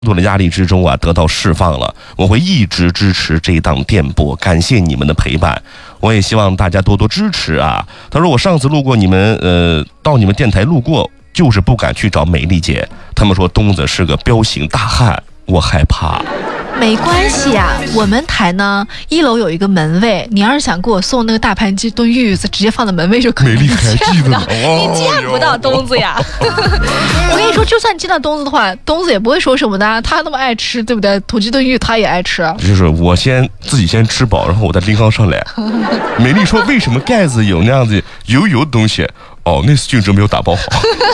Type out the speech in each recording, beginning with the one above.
多的压力之中啊得到释放了，我会一直支持这档电波，感谢你们的陪伴，我也希望大家多多支持啊。他说我上次路过你们到你们电台路过，就是不敢去找美丽姐，他们说东子是个彪形大汉，我害怕。 没关系呀，我们台呢1楼有一个门卫，你要是想给我送那个大盘鸡炖玉子，直接放在门卫就可以了。 美丽还记得呢， 你见不到东子呀。我跟你说，就算你见到东子的话，东子也不会说什么的，他那么爱吃，对不对？土鸡炖玉他也爱吃。 就是我自己先吃饱，然后我再拎上上来。美丽说为什么盖子有那样子油油的东西？哦，那是菌子没有打包好。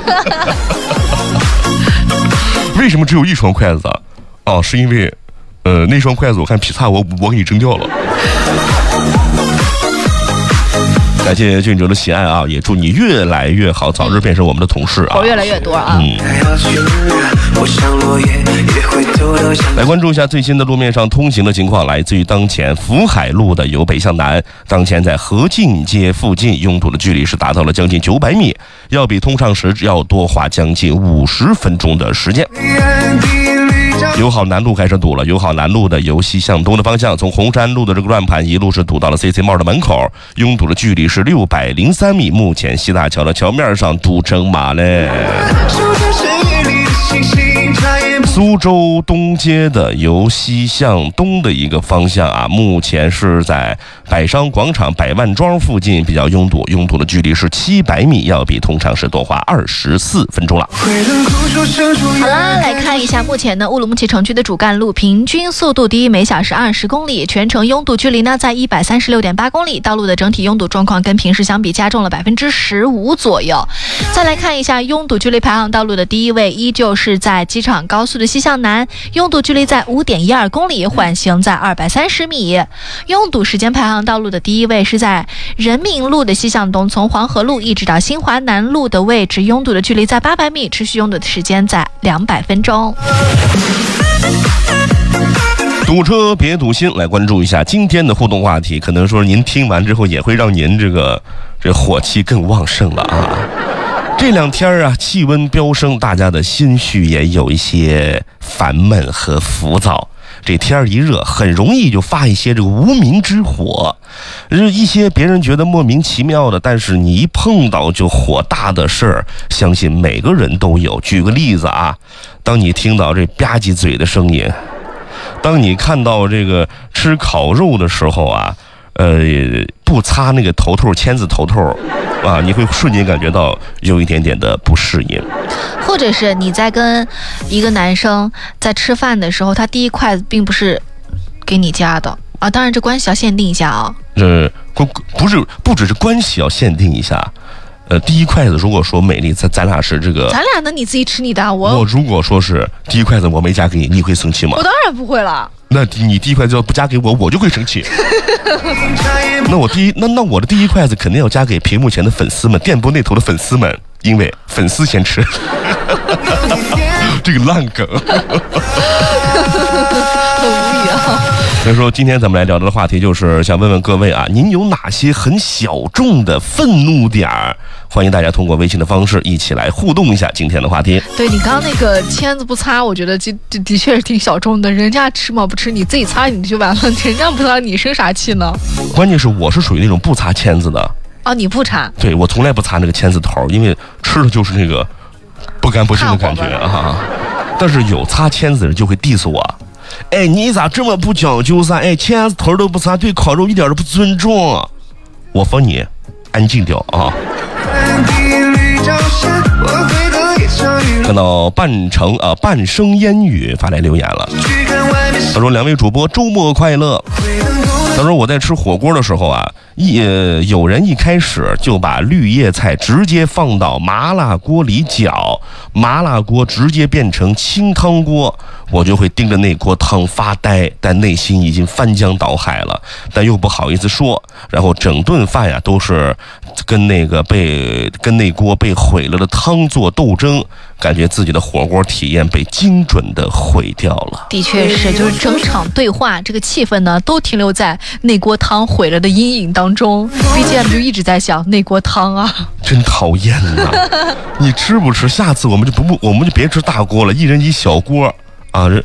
为什么只有一双筷子？哦，是因为那双筷子我看劈叉我给你扔掉了。感谢俊哲的喜爱啊，也祝你越来越好，早日变成我们的同事啊， 活越来越多啊。 来关注一下最新的路面上通行的情况，来自于当前福海路的由北向南，当前在和进街附近拥堵的距离是达到了将近900米，要比通常时要多花将近50分钟的时间。友好南路开始堵了，友好南路的由西向东的方向，从红山路的这个乱盘一路是堵到了 CC Mall 的门口，拥堵的距离是603米，目前西大桥的桥面上堵成马嘞。苏州东街的由西向东的一个方向啊，目前是在百商广场百万庄附近比较拥堵，拥堵的距离是700米，要比通常是多花24分钟了。 好了，来看一下目前呢乌鲁木齐城区的主干路平均速度第1每小时20公里，全程拥堵距离呢在136.8公里，道路的整体拥堵状况跟平时相比加重了15%左右。再来看一下拥堵距离排行道路的第1位，依旧是在机场高速的西向南，拥堵距离在5.12公里，缓行在230米。拥堵时间排行道路的第1位是在人民路的西向东，从黄河路一直到新华南路的位置，拥堵的距离在800米，持续拥堵的时间在200分钟。 堵车别堵心，来关注一下今天的互动话题，可能说您听完之后也会让您这火气更旺盛了啊。这2天啊，气温飙升，大家的心绪也有一些烦闷和浮躁。这天一热，很容易就发一些这个无名之火，一些别人觉得莫名其妙的，但是你一碰到就火大的事儿，相信每个人都有。举个例子啊，当你听到这吧唧嘴的声音，当你看到这个吃烤肉的时候啊，不擦那个头头签子头头啊，你会瞬间感觉到有一点点的不适应。 或者是你在跟一个男生在吃饭的时候，他第一筷子并不是给你夹的啊，当然这关系要限定一下啊。 不只是关系要限定一下。第一筷子如果说美丽咱俩是这个， 咱俩呢你自己吃你的，我如果说是第一筷子我没夹给你，你会生气吗？ 我当然不会了。 那你第一筷子要不夹给我，我就会生气。那我的第一筷子肯定要夹给屏幕前的粉丝们，电波那头的粉丝们，因为粉丝先吃。这个烂梗。 很无聊。 所以说今天咱们来聊的话题就是想问问各位啊，您有哪些很小众的愤怒点儿？欢迎大家通过微信的方式一起来互动一下今天的话题。 对，你刚刚那个签子不擦，我觉得的确是挺小众的，人家吃嘛不吃，你自己擦你就完了，人家不擦你生啥气呢？关键是我是属于那种不擦签子的。 哦，你不擦？ 对，我从来不擦那个签子头，因为吃的就是那个不干不净的感觉啊。但是有擦签子的人就会 diss 我，哎，你咋这么不讲究噻？哎，签子头都不擦，对烤肉一点都不尊重。我说你安静点啊。看到半生烟雨发来留言了，他说2位主播周末快乐。他说我在吃火锅的时候啊，有人一开始就把绿叶菜直接放到麻辣锅里搅，麻辣锅直接变成清汤锅，我就会盯着那锅汤发呆，但内心已经翻江倒海了，但又不好意思说。然后整顿饭呀都是跟那锅被毁了的汤做斗争，感觉自己的火锅体验被精准的毁掉了。 的确是，就是整场对话这个气氛呢都停留在那锅汤毁了的阴影当中， BGM 就一直在想那锅汤啊， 真讨厌呐。你吃不吃？下次我们就别吃大锅了，一人一小锅啊，